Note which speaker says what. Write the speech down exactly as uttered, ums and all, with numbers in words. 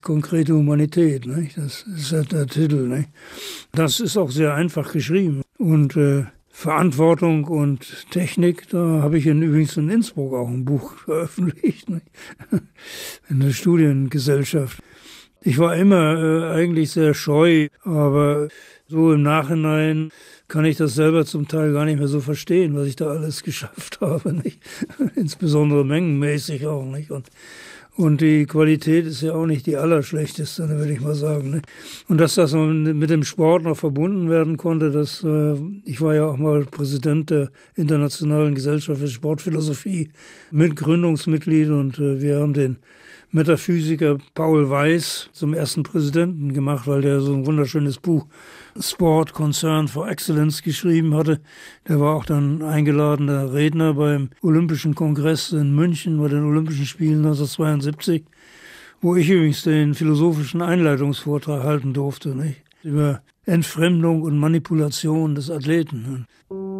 Speaker 1: konkrete Humanität, nicht? Das ist halt der Titel. Nicht? Das ist auch sehr einfach geschrieben. Und äh, Verantwortung und Technik, da habe ich in, übrigens in Innsbruck auch ein Buch veröffentlicht, nicht? In der Studiengesellschaft. Ich war immer äh, eigentlich sehr scheu, aber so im Nachhinein kann ich das selber zum Teil gar nicht mehr so verstehen, was ich da alles geschafft habe, nicht? Insbesondere mengenmäßig auch, nicht? Und, und die Qualität ist ja auch nicht die allerschlechteste, würde ich mal sagen, nicht? Und dass das mit dem Sport noch verbunden werden konnte, das, äh, ich war ja auch mal Präsident der Internationalen Gesellschaft für Sportphilosophie, Mitgründungsmitglied, und äh, wir haben den Metaphysiker Paul Weiss zum ersten Präsidenten gemacht, weil der so ein wunderschönes Buch Sport Concern for Excellence geschrieben hatte. Der war auch dann eingeladener Redner beim Olympischen Kongress in München bei den Olympischen Spielen neunzehnhundertzweiundsiebzig, wo ich übrigens den philosophischen Einleitungsvortrag halten durfte, nicht? Über Entfremdung und Manipulation des Athleten.